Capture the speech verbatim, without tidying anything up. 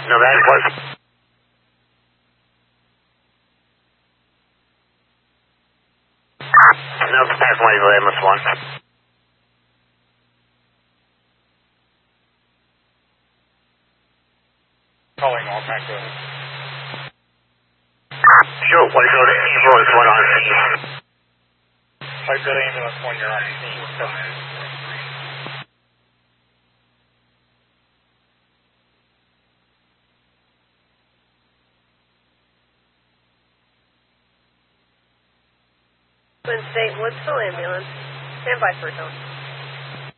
No, that was. No, pass one, ambulance one. Calling all back to Sure, what go to ambulance one on scene. Type that ambulance one, you're on scene. Twin State Woodsville ambulance. Stand by for a tone.